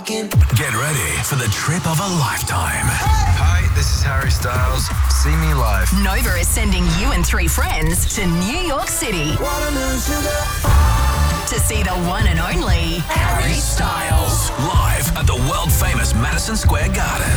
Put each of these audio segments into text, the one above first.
Get ready for the trip of a lifetime. Hi, this is Harry Styles. See me live. Nova is sending you and 3 friends to New York City to see the one and only Harry Styles. Live at the world-famous Madison Square Garden.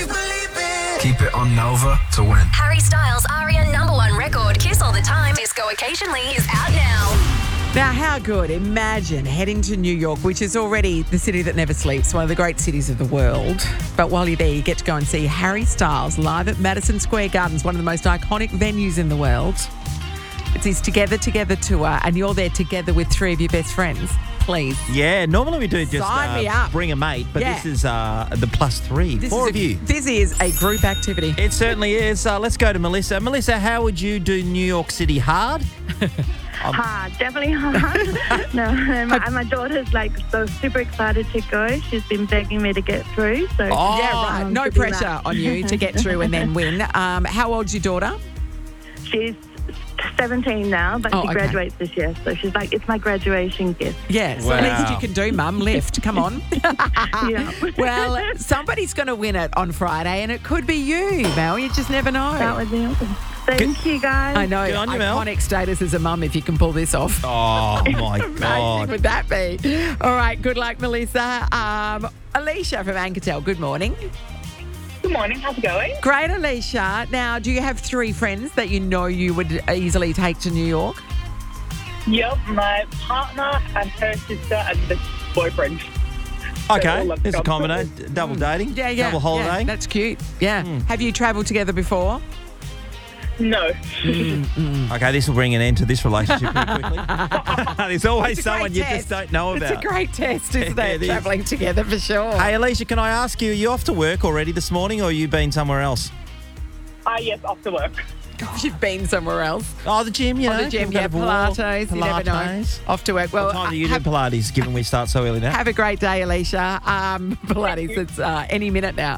Keep it on Nova to win. Harry Styles' ARIA #1 record, Kiss All the Time, Disco Occasionally, is out now. Now, how good? Imagine heading to New York, which is already the city that never sleeps, one of the great cities of the world. But while you're there, you get to go and see Harry Styles live at Madison Square Gardens, one of the most iconic venues in the world. It's his Together tour, and you're there together with 3 of your best friends. Please. Yeah, normally we do just Sign me up. bring a mate, but Yeah. this is the +3. 4 of you. This is a group activity. It certainly is. Let's go to Melissa. Melissa, how would you do New York City hard? Hard, definitely hard. No, my daughter's so super excited to go. She's been begging me to get through. So Yeah, right. No to do pressure that. on you to get through and then win. How old's your daughter? She's 17 now, but Oh, she okay. graduates this year. So she's like, it's my graduation gift. Yes, Wow. the least you can do, Mum. Lift. Come on. Yeah. Well, somebody's going to win it on Friday, and it could be you, Mel. You just never know. That would be awesome. Thank you, guys. I know. Good on you, Mel. Iconic status as a mum if you can pull this off. Oh, my Amazing God. would that be? All right, good luck, Melissa. Alicia from Anchortel, good morning. Good morning. How's it going? Great, Alicia. Now, do you have 3 friends that you know you would easily take to New York? Yep, my partner and her sister and the boyfriend. Okay, love there's a jobs. combination. Double dating? Yeah. Double holiday? Yeah, that's cute. Yeah. Have you travelled together before? No. Okay, this will bring an end to this relationship pretty quickly. There's always It's a great someone you test. just don't know about. It's a great test, isn't Yeah, it? it is. Travelling together for sure. Hey, Alicia, can I ask you, are you off to work already this morning, or are you been somewhere else? Yes, off to work. You've been somewhere else. Oh, the gym, you know. The gym, Go yeah, to walk. Pilates, you never know. Pilates. Off to work. Well, What time do you do Pilates, given we start so early now? have a great day, Alicia. Pilates, it's any minute now.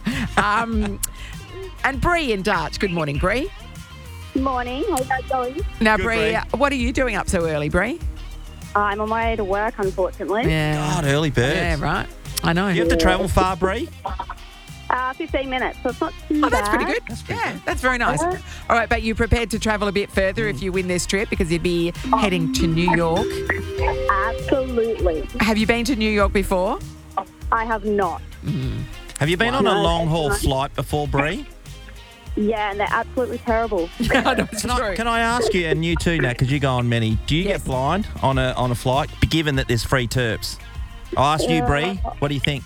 And Bree in Dutch. Good morning, Bree. Morning, how's that going? Now, Good, Bree, Bree. what are you doing up so early, Bree? I'm on my way to work, unfortunately. Yeah. God, early birds. Yeah, right. I know. You have to travel far, Bree? 15 minutes, so it's not too Oh, that's bad. pretty good. That's pretty Yeah, good. that's very nice. All right, but you prepared to travel a bit further if you win this trip because you'd be heading to New York. Absolutely. Have you been to New York before? I have not. Have you been on a No, long-haul that's flight before, Bree? Yeah, and they're absolutely terrible. No, it's true. Can I ask you, and you too now, because you go on many, do you Yes. get blind on a flight, given that there's free terps? I'll ask you, Bree, what do you think?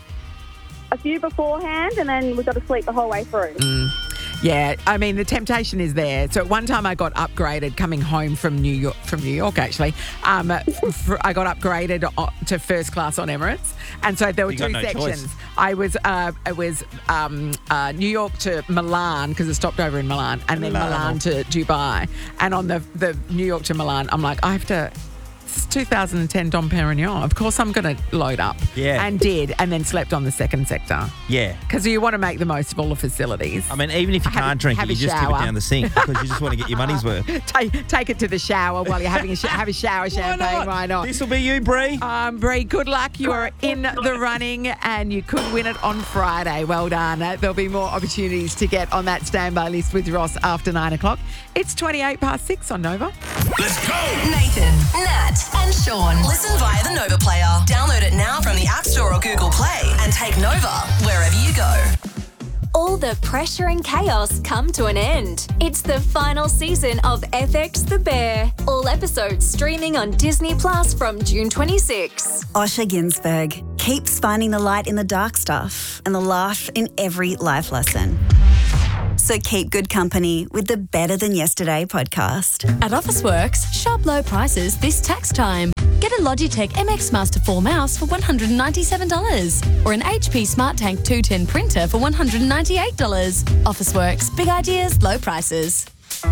A few beforehand, and then we've got to sleep the whole way through. Yeah, I mean the temptation is there. So at one time I got upgraded coming home from New York actually. I got upgraded to first class on Emirates, and so there were You got 2 no sections. choice. It was New York to Milan because it stopped over in Milan, and then Milano. Milan to Dubai. And on the New York to Milan, I'm like, I have to. It's 2010 Dom Perignon. Of course, I'm going to load up. Yeah. And did, and then slept on the second sector Yeah. because you want to make the most of all the facilities. I mean, even if you Have a- can't drink have it, a you just keep it shower. down the sink because you just want to get your money's worth. Take it to the shower while you're having have a shower champagne. Why not? This will be you, Bree. Bree, good luck. You are in the running and you could win it on Friday. Well done. There'll be more opportunities to get on that standby list with Ross after 9 o'clock. It's 6:28 on Nova. Let's go! Nathan, Nat, and Sean. Listen via the Nova player. Download it now from the App Store or Google Play and take Nova wherever you go. All the pressure and chaos come to an end. It's the final season of FX The Bear. All episodes streaming on Disney Plus from June 26. Osher Ginsberg keeps finding the light in the dark stuff and the laugh in every life lesson. So keep good company with the Better Than Yesterday podcast. At Officeworks, shop low prices this tax time. Get a Logitech MX Master 4 mouse for $197 or an HP Smart Tank 210 printer for $198. Officeworks, big ideas, low prices.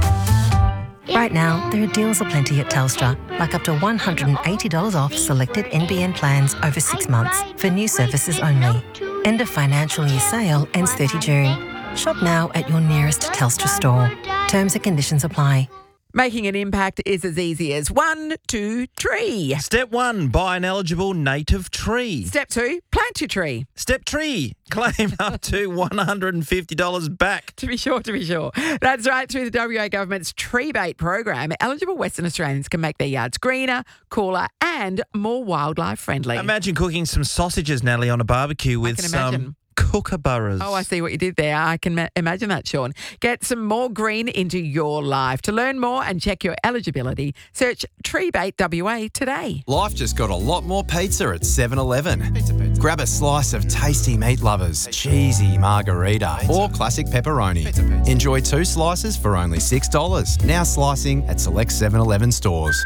Right now, there are deals aplenty at Telstra, like up to $180 off selected NBN plans over 6 months for new services only. End of financial year sale ends 30 June. Shop now at your nearest Telstra store. Terms and conditions apply. Making an impact is as easy as 1, 2, 3. Step 1, buy an eligible native tree. Step 2, plant your tree. Step 3, claim up to $150 back. To be sure. That's right. Through the WA government's Tree Bait program, eligible Western Australians can make their yards greener, cooler and more wildlife friendly. Imagine cooking some sausages, Natalie, on a barbecue with some kookaburras. Oh, I see what you did there. I can imagine that, Sean. Get some more green into your life. To learn more and check your eligibility, search Tree Bait WA today. Life just got a lot more pizza at 7-Eleven. Grab a slice of tasty meat lovers, cheesy margarita or classic pepperoni. Enjoy 2 slices for only $6. Now slicing at select 7-Eleven stores.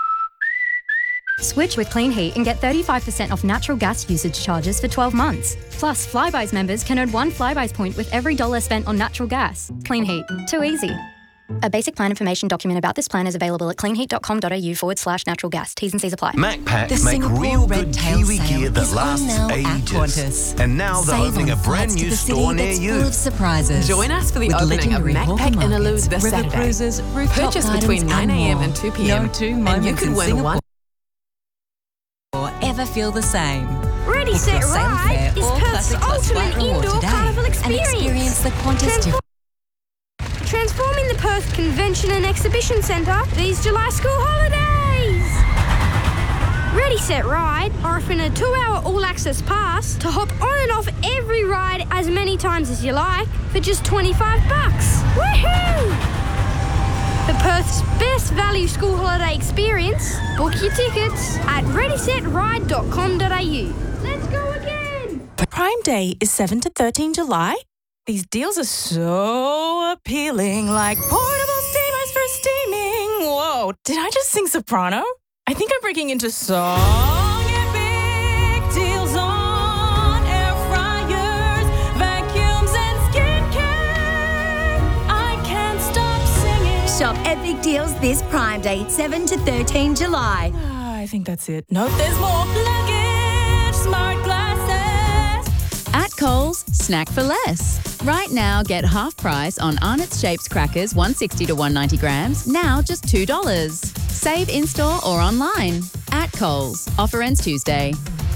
Switch with Clean Heat and get 35% off natural gas usage charges for 12 months. Plus, Flybuys members can earn 1 Flybuys point with every $1 spent on natural gas. Clean Heat. Too easy. A basic plan information document about this plan is available at cleanheat.com.au/natural gas. T's and C's apply. Macpac make real good Kiwi gear that lasts ages. And now they're opening a brand new store near you. Full of surprises. Join us for the opening of Macpac Innaloo this Saturday. Cruises, rooftop Purchase between 9 a.m. and 2 p.m. No two moments and you could win one. Or ever feel the same. Ready, Book Set, your sail Ride fare is or Perth's Classic Plus ultimate Flight Reward indoor today carnival and experience. experience the Qantas Transforming the Perth Convention and Exhibition Centre these July school holidays. Ready, Set, Ride are offering a 2-hour all-access pass to hop on and off every ride as many times as you like for just $25. Woohoo! For Perth's best value school holiday experience, book your tickets at readysetride.com.au. Let's go again! Prime Day is 7 to 13 July. These deals are so appealing, like portable steamers for steaming. Whoa, did I just sing soprano? I think I'm breaking into song. And big deals on air fryers, vacuums and skincare. I can't stop singing. Shop epic deals this Prime Day, 7 to 13 July. I think that's it. Nope, there's more. Luggage, smart glasses. At Coles, snack for less. Right now, get half price on Arnott's Shapes crackers, 160 to 190 grams, now just $2. Save in-store or online. At Coles. Offer ends Tuesday.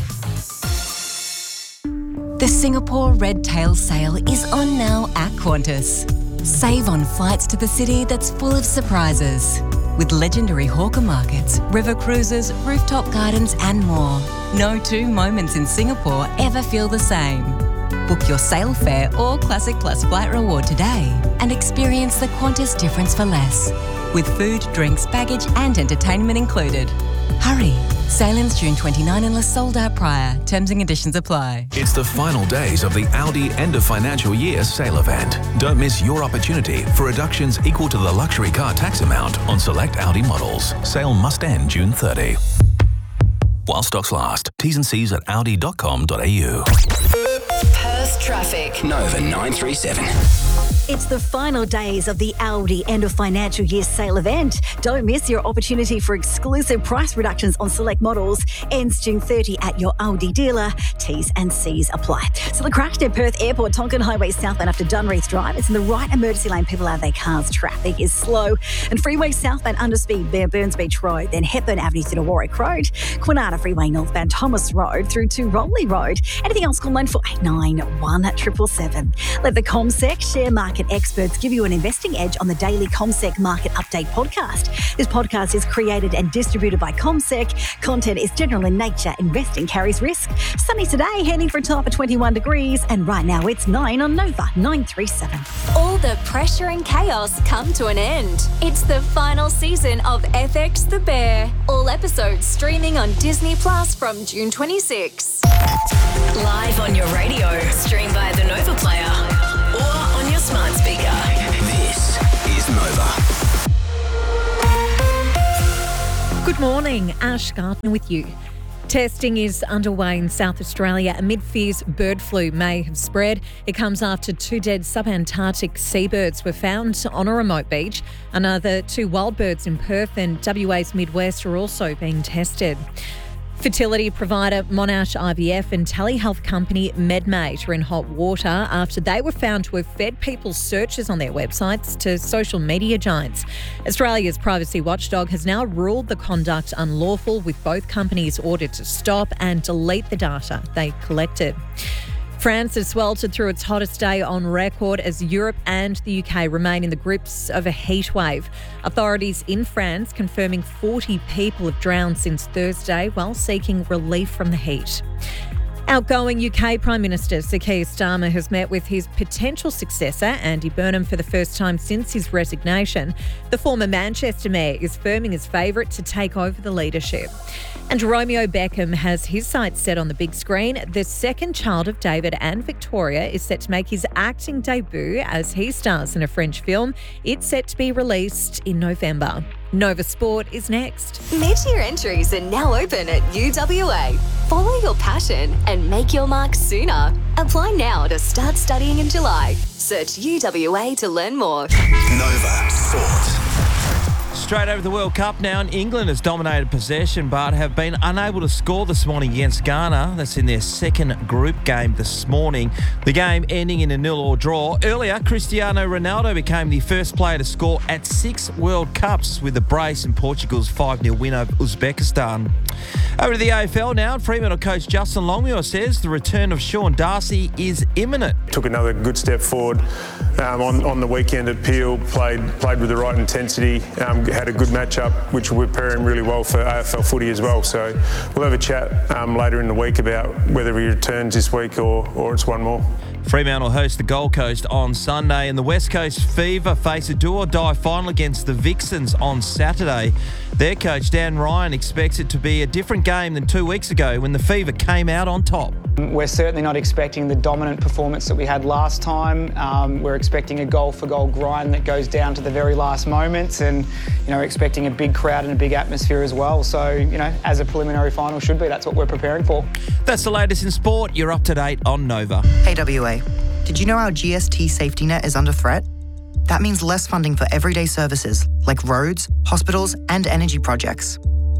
The Singapore Red Tail Sale is on now at Qantas. Save on flights to the city that's full of surprises. With legendary hawker markets, river cruises, rooftop gardens and more. No two moments in Singapore ever feel the same. Book your sail fare or Classic Plus Flight Reward today and experience the Qantas difference for less. With food, drinks, baggage and entertainment included. Hurry! Sailings June 29 unless sold out prior. Terms and conditions apply. It's the final days of the Audi end of financial year sale event. Don't miss your opportunity for reductions equal to the luxury car tax amount on select Audi models. Sale must end June 30. While stocks last. T's and C's at audi.com.au. Perth traffic. Nova 937. It's the final days of the Audi end of financial year sale event. Don't miss your opportunity for exclusive price reductions on select models. Ends June 30 at your Audi dealer. T's and C's apply. So the crash near Perth Airport, Tonkin Highway southbound after Dunreath Drive. It's in the right emergency lane. People out of their cars. Traffic is slow. And Freeway southbound underspeed there, Burns Beach Road. Then Hepburn Avenue through to Warwick Road. Kwinana Freeway northbound Thomas Road through to Romley Road. Anything else, call 9489 1777. Let the CommSec share market experts give you an investing edge on the daily CommSec Market Update podcast. This podcast is created and distributed by CommSec. Content is general in nature. Investing carries risk. Sunny today, heading for a top of 21 degrees. And right now it's 9 on Nova 937. All the pressure and chaos come to an end. It's the final season of FX The Bear. All episodes streaming on Disney Plus from June 26. Live on your radio. Stream via the Nova Player or on your smart speaker. This is Nova. Good morning, Ash Gardner with you. Testing is underway in South Australia amid fears bird flu may have spread. It comes after 2 dead subantarctic seabirds were found on a remote beach. Another 2 wild birds in Perth and WA's Midwest are also being tested. Fertility provider Monash IVF and telehealth company Medmate are in hot water after they were found to have fed people's searches on their websites to social media giants. Australia's privacy watchdog has now ruled the conduct unlawful, with both companies ordered to stop and delete the data they collected. France has sweltered through its hottest day on record as Europe and the UK remain in the grips of a heat wave. Authorities in France confirming 40 people have drowned since Thursday while seeking relief from the heat. Outgoing UK Prime Minister Sir Keir Starmer has met with his potential successor, Andy Burnham, for the first time since his resignation. The former Manchester mayor is firming as favourite to take over the leadership. And Romeo Beckham has his sights set on the big screen. The second child of David and Victoria is set to make his acting debut as he stars in a French film. It's set to be released in November. Nova Sport is next. Mid-year entries are now open at UWA. Follow your passion and make your mark sooner. Apply now to start studying in July. Search UWA to learn more. Nova Sport. Straight over the World Cup now, and England has dominated possession but have been unable to score this morning against Ghana. That's in their second group game this morning. The game ending in a 0-0 draw. Earlier, Cristiano Ronaldo became the first player to score at 6 World Cups with the brace in Portugal's 5-0 win over Uzbekistan. Over to the AFL now. Fremantle coach Justin Longmuir says the return of Sean Darcy is imminent. Took another good step forward on the weekend at Peel. Played with the right intensity. Had a good matchup, which we're preparing really well for AFL footy as well. So we'll have a chat later in the week about whether he returns this week or it's one more. Fremantle host the Gold Coast on Sunday, and the West Coast Fever face a do-or-die final against the Vixens on Saturday. Their coach, Dan Ryan, expects it to be a different game than 2 weeks ago when the Fever came out on top. We're certainly not expecting the dominant performance that we had last time. We're expecting a goal-for-goal grind that goes down to the very last moments, and we're expecting a big crowd and a big atmosphere as well. So, as a preliminary final should be, that's what we're preparing for. That's the latest in sport. You're up to date on Nova. Hey WA, did you know our GST safety net is under threat? That means less funding for everyday services like roads, hospitals and energy projects.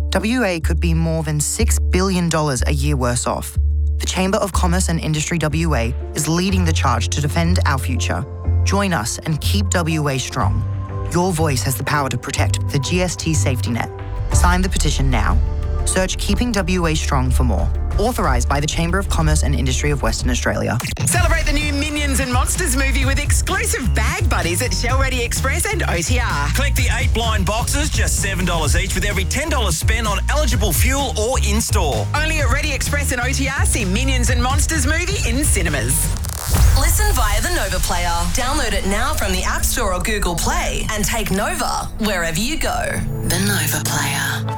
WA could be more than $6 billion a year worse off. The Chamber of Commerce and Industry WA is leading the charge to defend our future. Join us and keep WA strong. Your voice has the power to protect the GST safety net. Sign the petition now. Search Keeping WA Strong for more. Authorised by the Chamber of Commerce and Industry of Western Australia. Celebrate the new Minions and Monsters movie with exclusive bag buddies at Shell Ready Express and OTR. Collect the 8 blind boxes, just $7 each, with every $10 spent on eligible fuel or in-store. Only at Ready Express and OTR. See Minions and Monsters movie in cinemas. Listen via the Nova Player. Download it now from the App Store or Google Play and take Nova wherever you go. The Nova Player.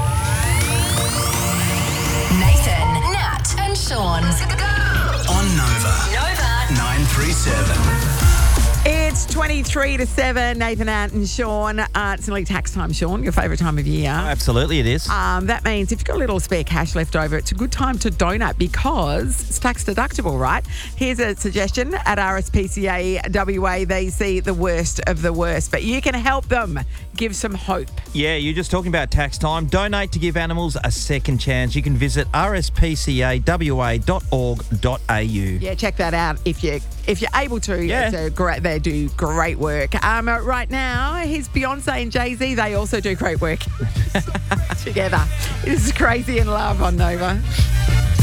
Nathan, Nat and Sean. On Nova 937. It's 23 to 7. Nathan, Ant and Sean. It's nearly tax time, Sean. Your favourite time of year. Absolutely it is. That means if you've got a little spare cash left over, it's a good time to donate because it's tax deductible, right? Here's a suggestion. At RSPCA WA, they see the worst of the worst, but you can help them. Give some hope. Yeah, you're just talking about tax time. Donate to give animals a second chance. You can visit rspcawa.org.au. Yeah, check that out if you're able to. Yeah. They do great work. Right now, here's Beyonce and Jay-Z. They also do great work together. This is Crazy in Love on Nova.